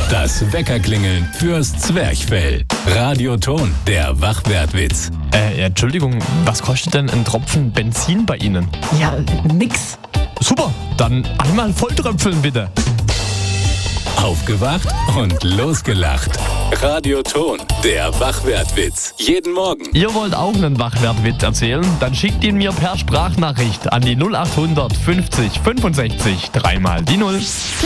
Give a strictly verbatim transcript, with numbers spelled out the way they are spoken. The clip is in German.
Das Weckerklingeln fürs Zwerchfell. Radioton, der Wachwertwitz. Äh, Entschuldigung, was kostet denn ein Tropfen Benzin bei Ihnen? Ja, nix. Super, dann einmal volltröpfeln bitte. Aufgewacht und losgelacht. Radioton, der Wachwertwitz. Jeden Morgen. Ihr wollt auch einen Wachwertwitz erzählen? Dann schickt ihn mir per Sprachnachricht an die null acht hundert fünfzig fünfundsechzig dreimal die Null.